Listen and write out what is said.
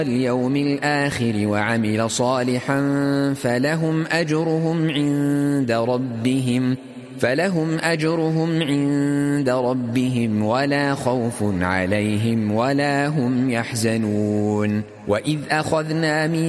اليوم الآخر وعمل صالحا فلهم أجرهم عند ربهم ولا خوف عليهم ولا هم يحزنون. وإذ أخذنا